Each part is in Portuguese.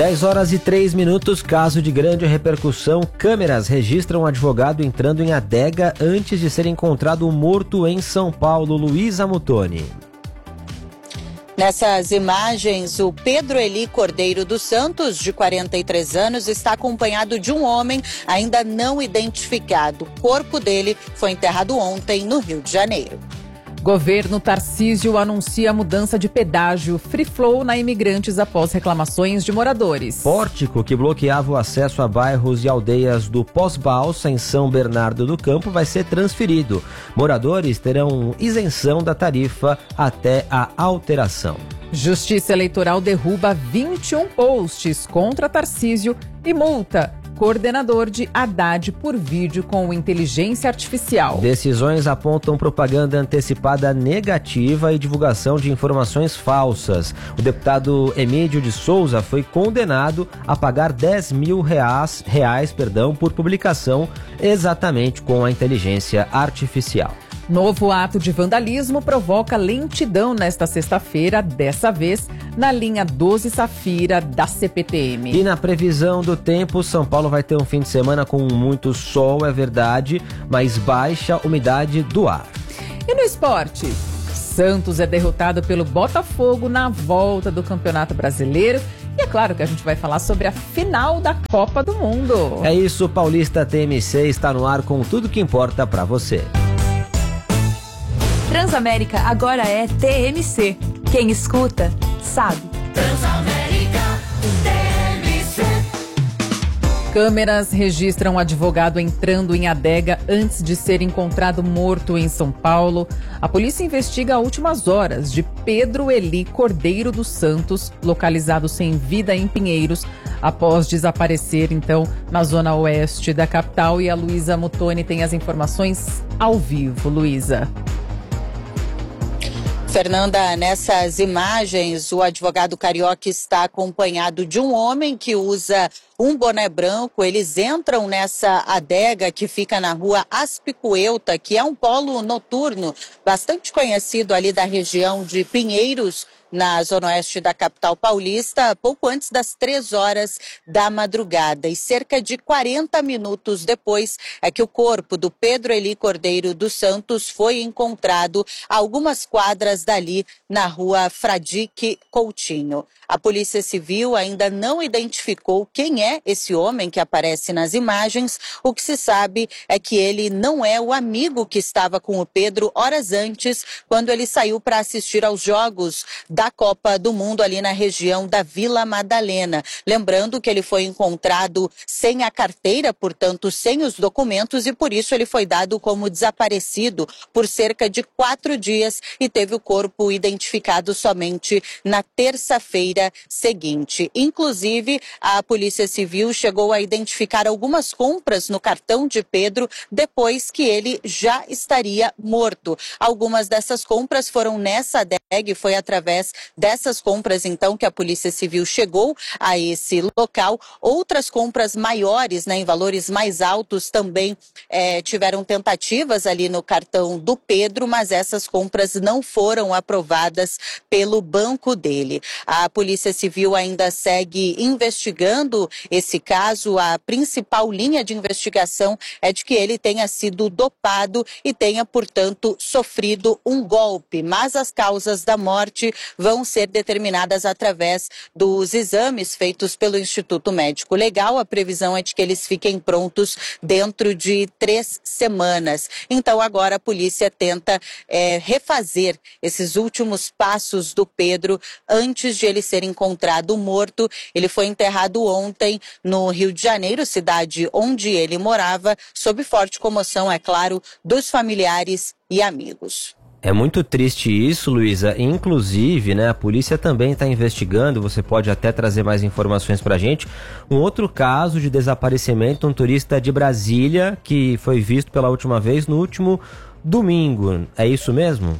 10h03, caso de grande repercussão. Câmeras registram um advogado entrando em adega antes de ser encontrado morto em São Paulo. Luísa Mutoni. Nessas imagens, o Pedro Eli Cordeiro dos Santos, de 43 anos, está acompanhado de um homem ainda não identificado. O corpo dele foi enterrado ontem no Rio de Janeiro. Governo Tarcísio anuncia mudança de pedágio Free Flow na Imigrantes após reclamações de moradores. Pórtico, que bloqueava o acesso a bairros e aldeias do Pós-Balsa, em São Bernardo do Campo, vai ser transferido. Moradores terão isenção da tarifa até a alteração. Justiça Eleitoral derruba 21 posts contra Tarcísio e multa coordenador de Haddad por vídeo com inteligência artificial. Decisões apontam propaganda antecipada negativa e divulgação de informações falsas. O deputado Emídio de Souza foi condenado a pagar R$10 mil por publicação exatamente com a inteligência artificial. Novo ato de vandalismo provoca lentidão nesta sexta-feira, dessa vez na linha 12 Safira da CPTM. E na previsão do tempo, São Paulo vai ter um fim de semana com muito sol, é verdade, mas baixa umidade do ar. E no esporte? Santos é derrotado pelo Botafogo na volta do Campeonato Brasileiro. E é claro que a gente vai falar sobre a final da Copa do Mundo. É isso, Paulista TMC está no ar com tudo que importa para você. Transamérica agora é TMC. Quem escuta, sabe. Transamérica TMC. Câmeras registram um advogado entrando em adega antes de ser encontrado morto em São Paulo. A polícia investiga as últimas horas de Pedro Eli Cordeiro dos Santos, localizado sem vida em Pinheiros, após desaparecer, então, na zona oeste da capital. E a Luísa Mutoni tem as informações ao vivo. Luísa. Fernanda, nessas imagens, o advogado carioca está acompanhado de um homem que usa um boné branco. Eles entram nessa adega que fica na rua Aspicuelta, que é um polo noturno bastante conhecido ali da região de Pinheiros, na zona oeste da capital paulista, pouco antes das 3 horas da madrugada. E cerca de 40 minutos depois é que o corpo do Pedro Eli Cordeiro dos Santos foi encontrado a algumas quadras dali na rua Fradique Coutinho. A Polícia Civil ainda não identificou quem é esse homem que aparece nas imagens. O que se sabe é que ele não é o amigo que estava com o Pedro horas antes, quando ele saiu para assistir aos jogos da Copa do Mundo ali na região da Vila Madalena. Lembrando que ele foi encontrado sem a carteira, portanto sem os documentos, e por isso ele foi dado como desaparecido por cerca de 4 dias e teve o corpo identificado somente na terça-feira seguinte. Inclusive, a Polícia Civil chegou a identificar algumas compras no cartão de Pedro depois que ele já estaria morto. Algumas dessas compras foram nessa adega e foi através dessas compras, então, que a Polícia Civil chegou a esse local. Outras compras maiores, em valores mais altos, também tiveram tentativas ali no cartão do Pedro, mas essas compras não foram aprovadas pelo banco dele. A Polícia Civil ainda segue investigando esse caso. A principal linha de investigação é de que ele tenha sido dopado e tenha, portanto, sofrido um golpe. Mas as causas da morte vão ser determinadas através dos exames feitos pelo Instituto Médico Legal. A previsão é de que eles fiquem prontos dentro de 3 semanas. Então agora a polícia tenta refazer esses últimos passos do Pedro antes de ele ser encontrado morto. Ele foi enterrado ontem no Rio de Janeiro, cidade onde ele morava, sob forte comoção, é claro, dos familiares e amigos. É muito triste isso, Luísa. Inclusive, a polícia também está investigando, você pode até trazer mais informações pra gente, um outro caso de desaparecimento, um turista de Brasília que foi visto pela última vez no último domingo. É isso mesmo?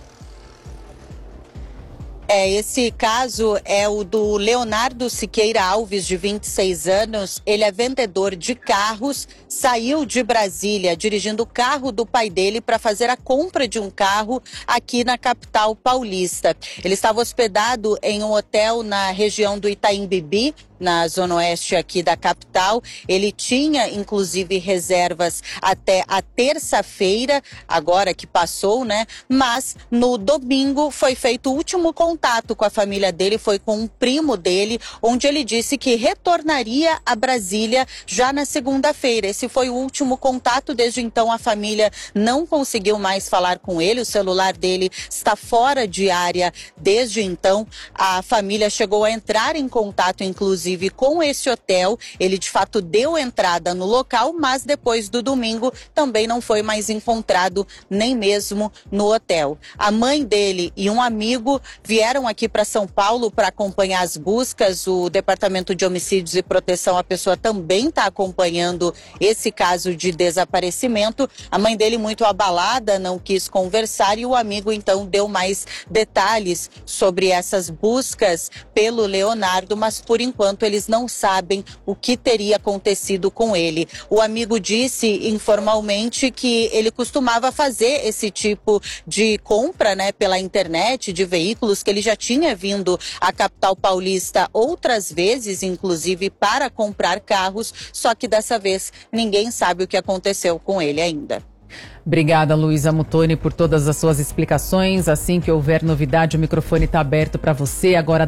Esse caso é o do Leonardo Siqueira Alves, de 26 anos. Ele é vendedor de carros, saiu de Brasília dirigindo o carro do pai dele para fazer a compra de um carro aqui na capital paulista. Ele estava hospedado em um hotel na região do Itaim Bibi, na zona oeste aqui da capital. Ele tinha, inclusive, reservas até a terça-feira, agora que passou, né? Mas no domingo foi feito o último contato com a família dele, foi com um primo dele, onde ele disse que retornaria a Brasília já na segunda-feira. Esse foi o último contato. Desde então a família não conseguiu mais falar com ele, o celular dele está fora de área desde então. A família chegou a entrar em contato, inclusive, com esse hotel. Ele, de fato, deu entrada no local, mas depois do domingo também não foi mais encontrado, nem mesmo no hotel. A mãe dele e um amigo vieram aqui para São Paulo para acompanhar as buscas. O Departamento de Homicídios e Proteção à Pessoa também está acompanhando esse caso de desaparecimento. A mãe dele, muito abalada, não quis conversar, e o amigo então deu mais detalhes sobre essas buscas pelo Leonardo, mas por enquanto eles não sabem o que teria acontecido com ele. O amigo disse informalmente que ele costumava fazer esse tipo de compra, né, pela internet de veículos, que ele já tinha vindo à capital paulista outras vezes, inclusive para comprar carros, só que dessa vez ninguém sabe o que aconteceu com ele ainda. Obrigada, Luísa Muttoni, por todas as suas explicações. Assim que houver novidade, o microfone está aberto para você. Agora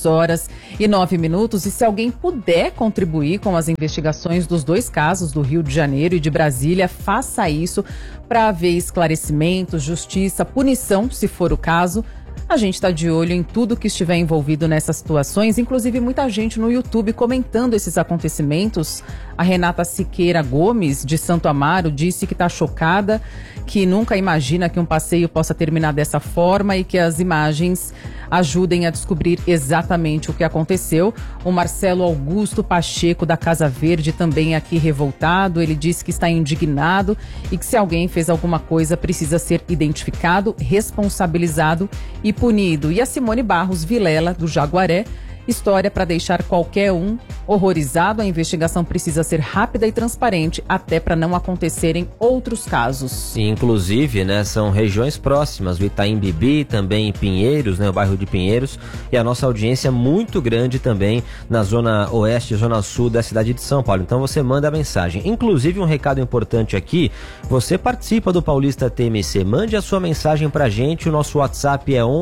10h09. E se alguém puder contribuir com as investigações dos dois casos do Rio de Janeiro e de Brasília, faça isso para haver esclarecimento, justiça, punição, se for o caso. A gente está de olho em tudo que estiver envolvido nessas situações, inclusive muita gente no YouTube comentando esses acontecimentos. A Renata Siqueira Gomes, de Santo Amaro, disse que está chocada, que nunca imagina que um passeio possa terminar dessa forma e que as imagens ajudem a descobrir exatamente o que aconteceu. O Marcelo Augusto Pacheco, da Casa Verde, também aqui revoltado. Ele disse que está indignado e que se alguém fez alguma coisa precisa ser identificado, responsabilizado e punido. E a Simone Barros Vilela, do Jaguaré: história para deixar qualquer um horrorizado. A investigação precisa ser rápida e transparente, até para não acontecerem outros casos. Inclusive, né, são regiões próximas, o Itaim Bibi, também em Pinheiros, né, o bairro de Pinheiros, e a nossa audiência é muito grande também na zona oeste e zona sul da cidade de São Paulo. Então você manda a mensagem. Inclusive, um recado importante aqui: você participa do Paulista TMC, mande a sua mensagem pra gente. O nosso WhatsApp é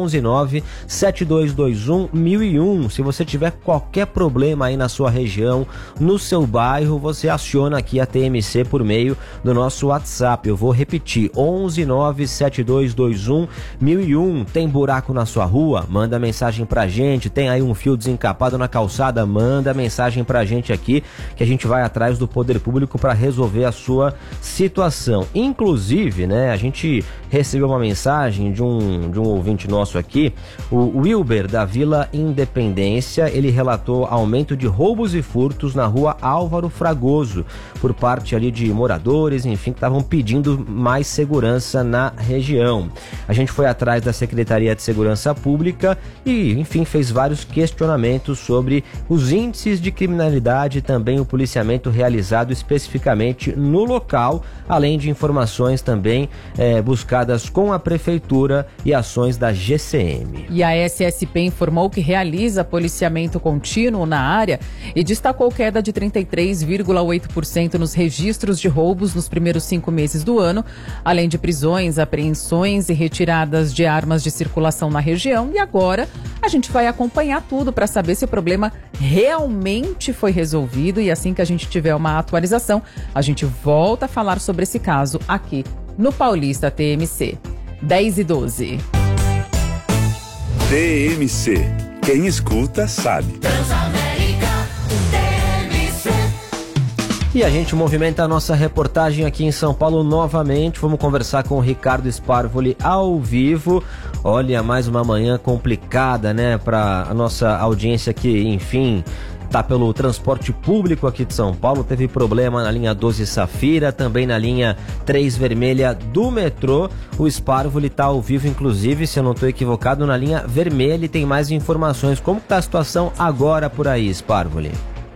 119-7221-1001. Se você tiver qualquer problema aí na sua região, no seu bairro, você aciona aqui a TMC por meio do nosso WhatsApp. Eu vou repetir: 119-7221-1001. Tem buraco na sua rua? Manda mensagem pra gente. Tem aí um fio desencapado na calçada? Manda mensagem pra gente aqui, que a gente vai atrás do poder público para resolver a sua situação. Inclusive, né, a gente recebeu uma mensagem de um ouvinte nosso aqui, o Wilber, da Vila Independência. Ele relatou aumento de roubos e furtos na rua Álvaro Fragoso, por parte ali de moradores, enfim, que estavam pedindo mais segurança na região. A gente foi atrás da Secretaria de Segurança Pública e, enfim, fez vários questionamentos sobre os índices de criminalidade e também o policiamento realizado especificamente no local, além de informações também buscadas com a Prefeitura e ações da GCM. E a SSP informou que realiza policiamento contínuo na área e destacou queda de 33,8% nos registros de roubos nos primeiros 5 meses do ano, além de prisões, apreensões e retiradas de armas de circulação na região. E agora a gente vai acompanhar tudo para saber se o problema realmente foi resolvido, e assim que a gente tiver uma atualização, a gente volta a falar sobre esse caso aqui no Paulista TMC. 10h12. TMC. Quem escuta sabe. Transamérica TMC. E a gente movimenta a nossa reportagem aqui em São Paulo novamente. Vamos conversar com o Ricardo Sparvoli ao vivo. Olha, mais uma manhã complicada, né, para a nossa audiência que, enfim, tá pelo transporte público aqui de São Paulo. Teve problema na linha 12 Safira, também na linha 3 Vermelha do metrô. O Sparvoli tá ao vivo, inclusive, se eu não estou equivocado, na linha vermelha, e tem mais informações. Como que tá a situação agora por aí, Sparvoli?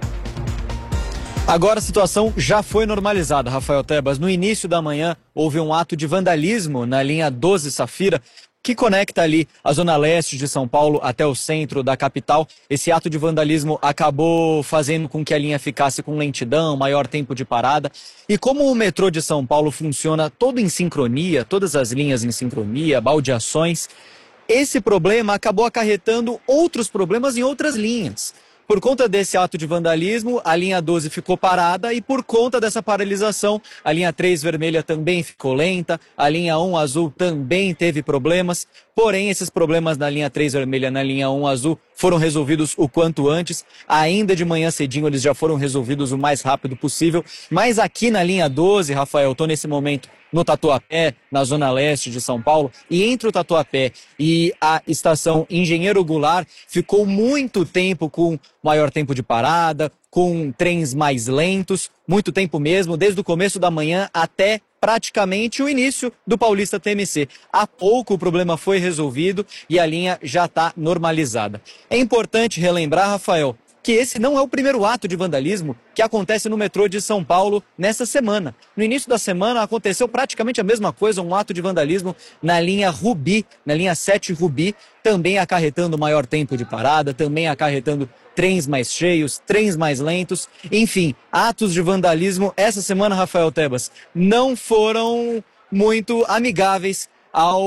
Agora a situação já foi normalizada, Rafael Tebas. No início da manhã houve um ato de vandalismo na linha 12 Safira. que conecta ali a zona leste de São Paulo até o centro da capital. Esse ato de vandalismo acabou fazendo com que a linha ficasse com lentidão, maior tempo de parada. E como o metrô de São Paulo funciona todo em sincronia, todas as linhas em sincronia, baldeações, esse problema acabou acarretando outros problemas em outras linhas. Por conta desse ato de vandalismo, a linha 12 ficou parada e por conta dessa paralisação, a linha 3 vermelha também ficou lenta, a linha 1 azul também teve problemas, porém esses problemas na linha 3 vermelha e na linha 1 azul foram resolvidos o quanto antes, ainda de manhã cedinho eles já foram resolvidos o mais rápido possível, mas aqui na linha 12, Rafael, estou nesse momento no Tatuapé, na zona leste de São Paulo, e entre o Tatuapé e a estação Engenheiro Goulart, ficou muito tempo com maior tempo de parada, com trens mais lentos, muito tempo mesmo, desde o começo da manhã até praticamente o início do Paulista TMC. Há pouco o problema foi resolvido e a linha já está normalizada. É importante relembrar, Rafael, que esse não é o primeiro ato de vandalismo que acontece no metrô de São Paulo nessa semana. No início da semana aconteceu praticamente a mesma coisa, um ato de vandalismo na linha Rubi, na linha 7 Rubi, também acarretando maior tempo de parada, também acarretando trens mais cheios, trens mais lentos, enfim, atos de vandalismo essa semana, Rafael Tebas, não foram muito amigáveis ao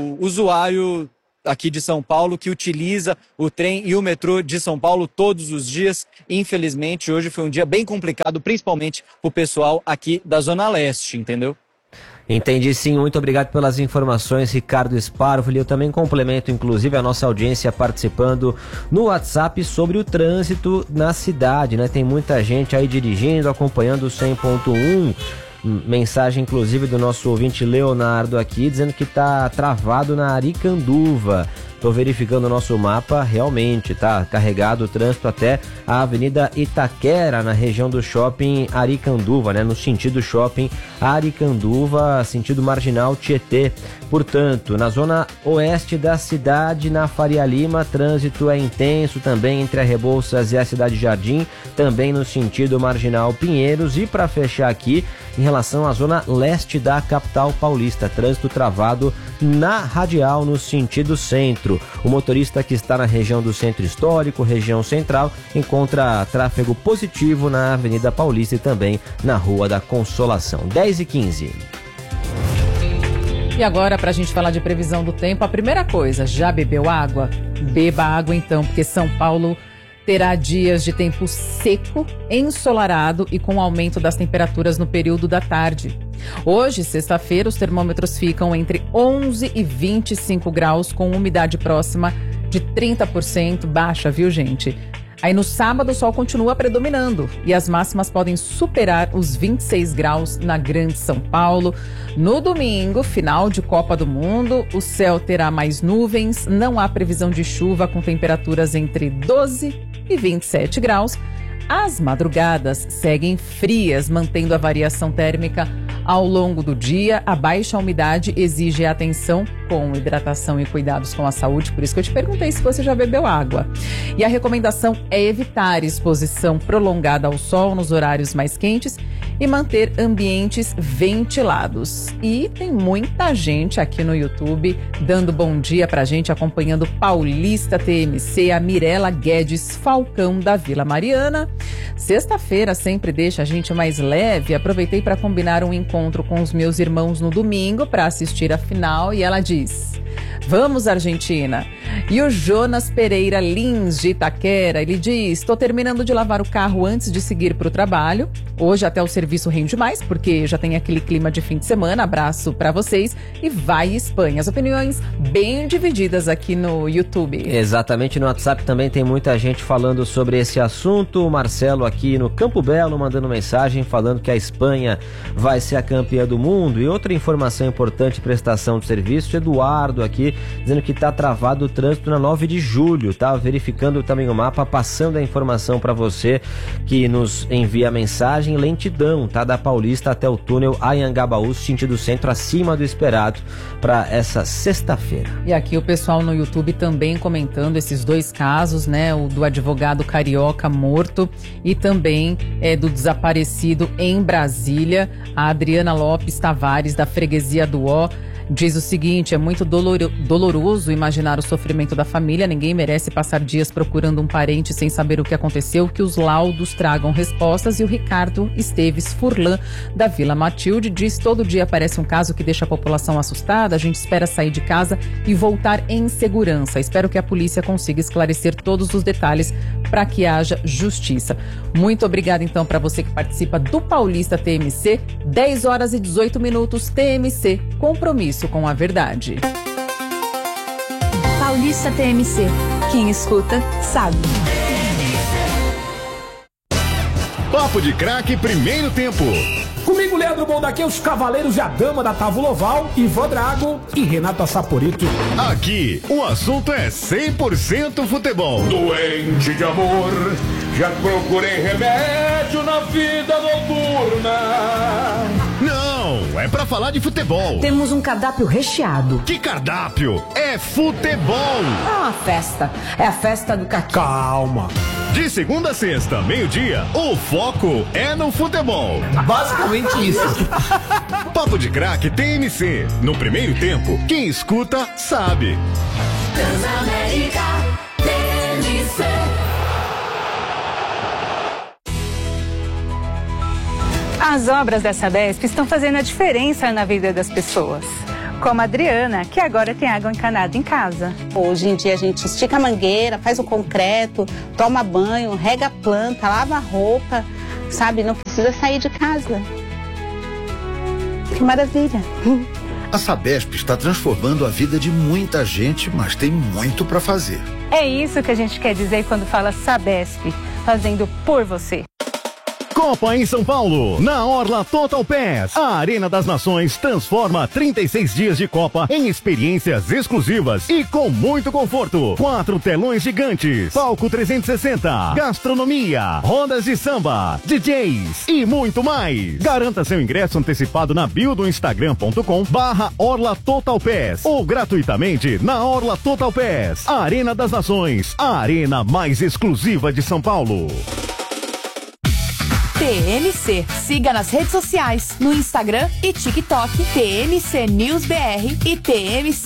usuário aqui de São Paulo, que utiliza o trem e o metrô de São Paulo todos os dias. Infelizmente, hoje foi um dia bem complicado, principalmente para o pessoal aqui da Zona Leste, entendeu? Entendi sim, muito obrigado pelas informações, Ricardo Sparvoli. Eu também complemento, inclusive, a nossa audiência participando no WhatsApp sobre o trânsito na cidade, né? Tem muita gente aí dirigindo, acompanhando o 100.1. Mensagem, inclusive, do nosso ouvinte Leonardo aqui, dizendo que tá travado na Aricanduva. Tô verificando o nosso mapa, realmente tá carregado o trânsito até a Avenida Itaquera, na região do shopping Aricanduva, né? No sentido shopping Aricanduva, sentido marginal Tietê. Portanto, na zona oeste da cidade, na Faria Lima, trânsito é intenso também entre a Rebouças e a Cidade Jardim, também no sentido marginal Pinheiros. E para fechar aqui, em relação à zona leste da capital paulista, trânsito travado na Radial no sentido centro. O motorista que está na região do Centro Histórico, região central, encontra tráfego positivo na Avenida Paulista e também na Rua da Consolação. 10h15. E agora, para a gente falar de previsão do tempo, a primeira coisa, já bebeu água? Beba água então, porque São Paulo terá dias de tempo seco, ensolarado e com aumento das temperaturas no período da tarde. Hoje, sexta-feira, os termômetros ficam entre 11 e 25 graus, com umidade próxima de 30%, baixa, viu, gente? Aí no sábado o sol continua predominando e as máximas podem superar os 26 graus na Grande São Paulo. No domingo, final de Copa do Mundo, o céu terá mais nuvens, não há previsão de chuva, com temperaturas entre 12 e 27 graus. As madrugadas seguem frias, mantendo a variação térmica ao longo do dia. A baixa umidade exige atenção com hidratação e cuidados com a saúde, por isso que eu te perguntei se você já bebeu água. E a recomendação é evitar exposição prolongada ao sol nos horários mais quentes e manter ambientes ventilados. E tem muita gente aqui no YouTube dando bom dia pra gente, acompanhando Paulista TMC, a Mirela Guedes Falcão da Vila Mariana. Sexta-feira sempre deixa a gente mais leve. Aproveitei para combinar um encontro com os meus irmãos no domingo para assistir a final e ela diz: vamos, Argentina! E o Jonas Pereira Lins, de Itaquera, ele diz: estou terminando de lavar o carro antes de seguir para o trabalho. Hoje até o serviço rende mais, porque já tem aquele clima de fim de semana. Abraço para vocês e vai Espanha. As opiniões bem divididas aqui no YouTube. Exatamente, no WhatsApp também tem muita gente falando sobre esse assunto. O Marcelo aqui no Campo Belo mandando mensagem falando que a Espanha vai ser a campeã do mundo. E outra informação importante, prestação de serviço, Eduardo aqui dizendo que está travado o trânsito na 9 de julho, tá? Verificando também o mapa, passando a informação para você que nos envia a mensagem. Lentidão, tá? Da Paulista até o túnel Anhangabaú, sentido centro, acima do esperado para essa sexta-feira. E aqui o pessoal no YouTube também comentando esses dois casos, né? O do advogado carioca morto e também do desaparecido em Brasília. A Adriana Lopes Tavares, da Freguesia do Ó. Diz o seguinte: é muito doloroso imaginar o sofrimento da família. Ninguém merece passar dias procurando um parente sem saber o que aconteceu. Que os laudos tragam respostas. E o Ricardo Esteves Furlan, da Vila Matilde, diz: todo dia aparece um caso que deixa a população assustada. A gente espera sair de casa e voltar em segurança. Espero que a polícia consiga esclarecer todos os detalhes para que haja justiça. Muito obrigada, então, para você que participa do Paulista TMC. 10 horas e 18 minutos, TMC, compromisso com a verdade. Paulista TMC. Quem escuta, sabe. Papo de Craque, primeiro tempo. Comigo, Leandro Bondaque, os cavaleiros e a dama da Távola Oval, Ivan Drago e Renato Assaporito. Aqui, o assunto é 100% futebol. Doente de amor, já procurei remédio na vida noturna. Não, é pra falar de futebol. Temos um cardápio recheado. Que cardápio? É futebol. É uma festa. É a festa do Caqui. Calma. De segunda a sexta, meio-dia, o foco é no futebol. Basicamente isso. Papo de Craque TMC. No primeiro tempo, quem escuta, sabe. Transamérica TMC. As obras da Sabesp estão fazendo a diferença na vida das pessoas. Como a Adriana, que agora tem água encanada em casa. Hoje em dia a gente estica a mangueira, faz o concreto, toma banho, rega a planta, lava a roupa, sabe? Não precisa sair de casa. Que maravilha! A Sabesp está transformando a vida de muita gente, mas tem muito para fazer. É isso que a gente quer dizer quando fala Sabesp, fazendo por você. Copa em São Paulo, na Orla Total Pass. A Arena das Nações transforma 36 dias de Copa em experiências exclusivas e com muito conforto. 4 telões gigantes, palco 360, gastronomia, rodas de samba, DJs e muito mais. Garanta seu ingresso antecipado na bio do Instagram.com/Orla Total Pass ou gratuitamente na Orla Total Pass. A Arena das Nações, a arena mais exclusiva de São Paulo. TMC. Siga nas redes sociais, no Instagram e TikTok, TMC News BR e TMC